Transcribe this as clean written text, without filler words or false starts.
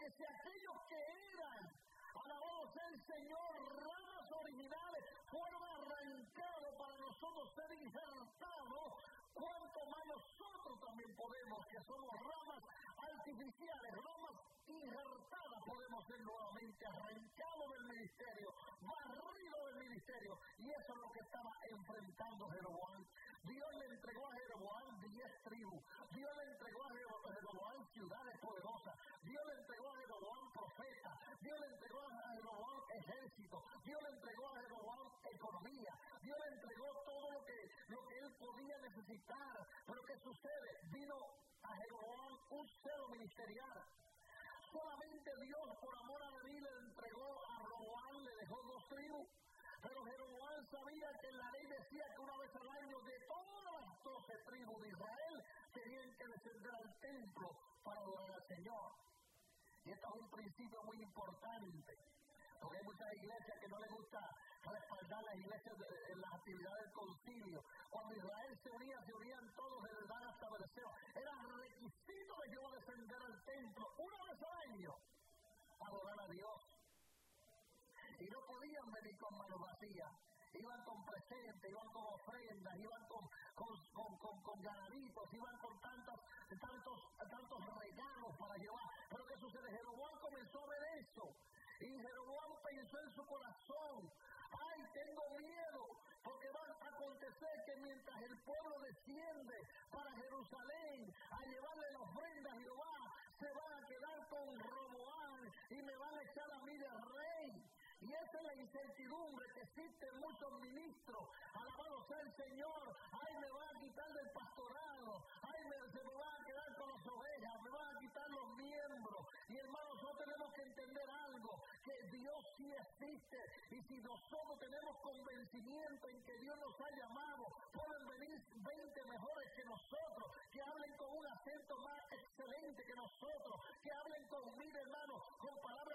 Porque si aquellos que eran, alabado sea el Señor, ramas originales, fueron arrancados para nosotros ser injertados, cuanto más nosotros también podemos, que somos ramas artificiales, ramas injertadas, podemos ser nuevamente arrancados del ministerio, barridos del ministerio. Y eso es lo que estaba enfrentando Jeroboam. Dios le entregó a Jeroboam 10 tribus. Dios le entregó a Jeroboam ciudades poderosas. Dios le entregó a Jeroboam profetas. Dios le entregó a Jeroboam ejército. Dios le entregó a Jeroboam economía. Dios le entregó todo lo que él podía necesitar. Pero ¿qué sucede? Vino a Jeroboam un celo ministerial. Solamente Dios, por amor a David, le entregó a Roboam, le dejó 2 tribus. Pero Jeroboam sabía que la ley decía que una vez al año de todas las 12 tribus de Israel tenían que descender al templo para adorar al Señor. Y esto es un principio muy importante, porque hay muchas iglesias que no les gusta respaldar las iglesias en las actividades del concilio. Cuando Israel se unían todos desde Dan hasta Beerseba. Era requisito de Jehová descender al templo una vez al año para adorar a Dios. Y no podían venir con manos vacías. Iban con presentes, iban con ofrendas, iban con ganaditos, iban con tantos regalos para llevar. Pero ¿qué sucede? Jeroboam comenzó a ver eso. Y Jeroboam pensó en su corazón: ¡ay, tengo miedo! Porque va a acontecer que mientras el pueblo desciende para Jerusalén a llevarle la ofrenda a Jehová, se van a quedar con Roboam y me van a echar a mí de rey. Y esa es la incertidumbre que existe en muchos ministros. Alabado sea el Señor. ¡Ay, me van a quitar del pastorado! ¡Ay, se me van a quedar con las ovejas! ¡Me van a quitar los miembros! Y hermanos, nosotros tenemos que entender algo: que Dios sí existe. Y si nosotros tenemos convencimiento en que Dios